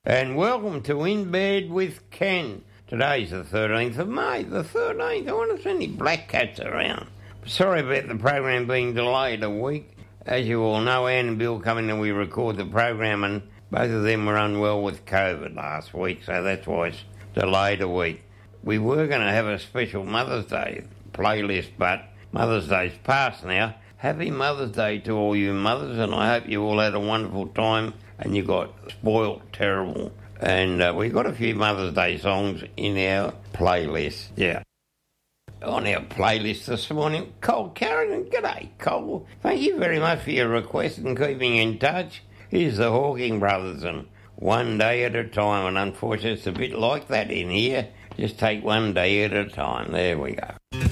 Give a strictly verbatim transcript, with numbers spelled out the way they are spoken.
And welcome to In Bed with Ken. Today's the thirteenth of May, the thirteenth. I wonder if there's any black cats around. Sorry about the program being delayed a week. As you all know, Anne and Bill come in and we record the program, and both of them were unwell with COVID last week, so that's why it's delayed a week. We were going to have a special Mother's Day playlist, but Mother's Day's past now. Happy Mother's Day to all you mothers, and I hope you all had a wonderful time and you got spoilt terrible. And uh, we've got a few Mother's Day songs in our playlist. Yeah. On our playlist this morning, Cole Carrington. G'day, Cole. Thank you very much for your request and keeping in touch. Here's the Hawking Brothers and One Day at a Time. And unfortunately, it's a bit like that in here. Just take one day at a time. There we go.